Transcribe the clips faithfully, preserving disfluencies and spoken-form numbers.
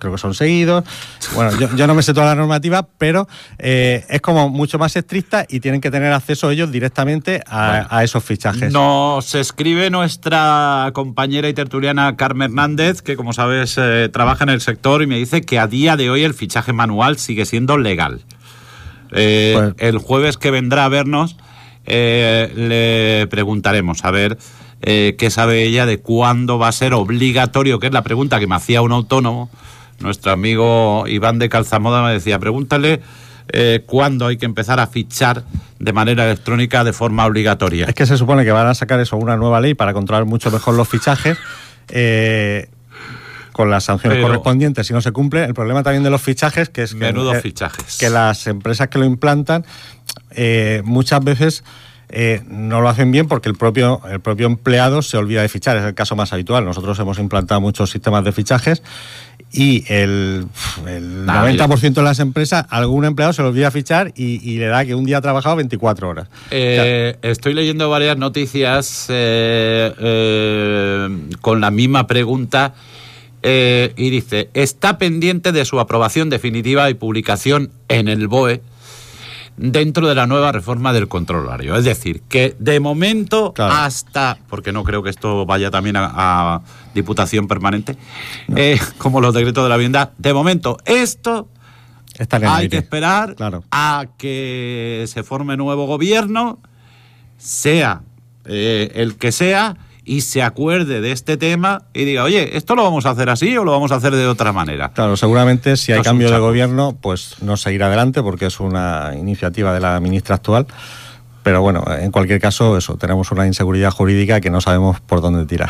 creo que son seguidos. Bueno, yo, yo no me sé toda la normativa, pero eh, es como mucho más estricta y tienen que tener acceso ellos directamente a, bueno, a esos fichajes. Nos escribe nuestra compañera y tertuliana Carmen Hernández, que como sabes eh, trabaja en el sector, y me dice que a día de hoy el fichaje manual sigue siendo legal. Eh, pues, el jueves que vendrá a vernos eh, le preguntaremos a ver eh, qué sabe ella de cuándo va a ser obligatorio, que es la pregunta que me hacía un autónomo. Nuestro amigo Iván de Calzamoda me decía, pregúntale eh, cuándo hay que empezar a fichar de manera electrónica de forma obligatoria. Es que se supone que van a sacar eso, una nueva ley para controlar mucho mejor los fichajes, eh, con las sanciones Pero, correspondientes si no se cumple. El problema también de los fichajes, que es que, menudos eh, fichajes. que las empresas que lo implantan eh, muchas veces Eh, no lo hacen bien porque el propio, el propio empleado se olvida de fichar, es el caso más habitual. Nosotros hemos implantado muchos sistemas de fichajes y el, el nah, noventa por ciento de las empresas, algún empleado se le olvida fichar y, y le da que un día ha trabajado veinticuatro horas. Eh, o sea, estoy leyendo varias noticias eh, eh, con la misma pregunta eh, y dice, está pendiente de su aprobación definitiva y publicación en el B O E dentro de la nueva reforma del control horario. Es decir, que de momento claro. hasta, porque no creo que esto vaya también a, a Diputación Permanente, no. eh, como los decretos de la vivienda, de momento esto hay que esperar claro. a que se forme nuevo gobierno, sea eh, el que sea, y se acuerde de este tema y diga, oye, ¿esto lo vamos a hacer así o lo vamos a hacer de otra manera? Claro, seguramente si hay no cambio de gobierno, pues no seguirá adelante porque es una iniciativa de la ministra actual, pero bueno, en cualquier caso, eso, tenemos una inseguridad jurídica que no sabemos por dónde tirar.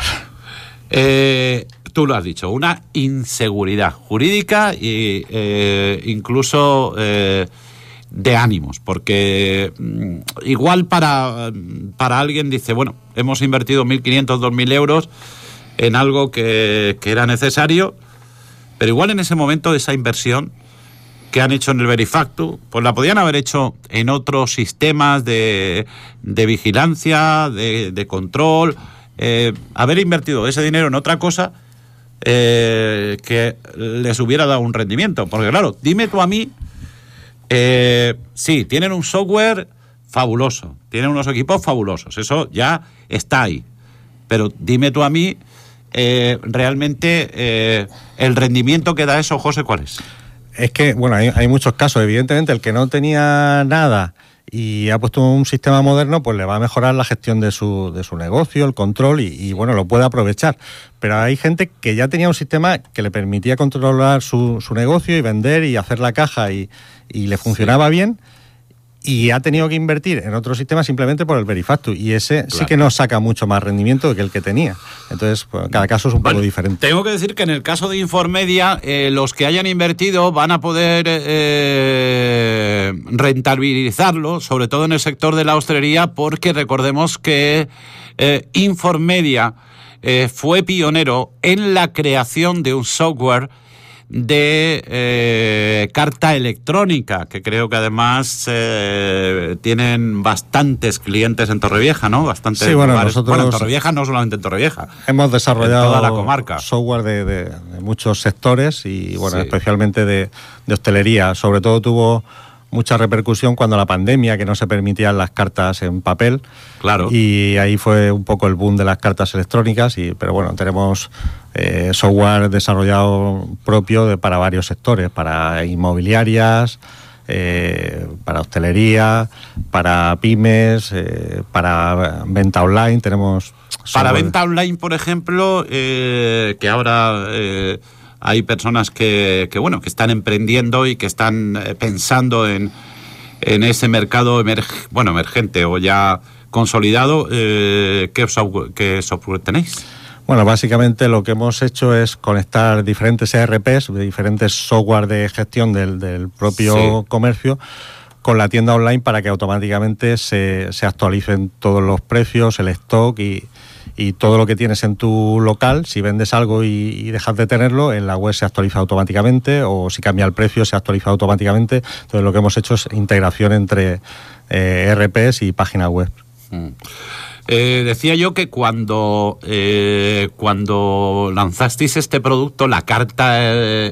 Eh, tú lo has dicho, una inseguridad jurídica e eh, incluso... Eh, de ánimos, porque mm, igual para, para alguien dice, bueno, hemos invertido mil quinientos, dos mil euros en algo que, que era necesario, pero igual en ese momento esa inversión que han hecho en el Verifactu, pues la podían haber hecho en otros sistemas de, de vigilancia, de, de control, eh, haber invertido ese dinero en otra cosa eh, que les hubiera dado un rendimiento, porque claro, dime tú a mí. Eh, sí, tienen un software fabuloso, tienen unos equipos fabulosos, eso ya está ahí. Pero dime tú a mí, eh, realmente eh, el rendimiento que da eso, José, ¿cuál es? Es que, bueno, hay, hay muchos casos. Evidentemente, el que no tenía nada y ha puesto un sistema moderno, pues le va a mejorar la gestión de su, de su negocio, el control y, y, bueno, lo puede aprovechar. Pero hay gente que ya tenía un sistema que le permitía controlar su, su negocio y vender y hacer la caja y, y le funcionaba sí. bien, y ha tenido que invertir en otro sistema simplemente por el Verifactu, y ese claro. sí que no saca mucho más rendimiento que el que tenía. Entonces, pues, cada caso es un bueno, poco diferente. Tengo que decir que en el caso de Informedia, eh, los que hayan invertido van a poder eh, rentabilizarlo, sobre todo en el sector de la hostelería, porque recordemos que eh, Informedia eh, fue pionero en la creación de un software de eh, carta electrónica, que creo que además eh, tienen bastantes clientes en Torrevieja, ¿no? Bastantes sí, bueno, nosotros bueno, en Torrevieja, no solamente en Torrevieja. Hemos desarrollado en toda la comarca. software de, de, de muchos sectores y, bueno, sí. especialmente de, de hostelería. Sobre todo tuvo mucha repercusión cuando la pandemia, que no se permitían las cartas en papel. Claro. Y ahí fue un poco el boom de las cartas electrónicas. Y, pero bueno, tenemos eh, software desarrollado propio de, para varios sectores, para inmobiliarias, eh, para hostelería, para pymes, eh, para venta online. Tenemos software. Para venta online, por ejemplo, eh, que ahora... Eh, hay personas que, que bueno que están emprendiendo y que están eh, pensando en, en ese mercado emerg- bueno emergente o ya consolidado. Eh, ¿qué, software, ¿Qué software tenéis? Bueno, básicamente lo que hemos hecho es conectar diferentes E R Pes, diferentes software de gestión del, del propio sí. comercio, con la tienda online para que automáticamente se, se actualicen todos los precios, el stock y... y todo lo que tienes en tu local. Si vendes algo y, y dejas de tenerlo, en la web se actualiza automáticamente, o si cambia el precio se actualiza automáticamente. Entonces lo que hemos hecho es integración entre eh, E R Pes y páginas web. Mm. Eh, decía yo que cuando eh, cuando lanzasteis este producto, la carta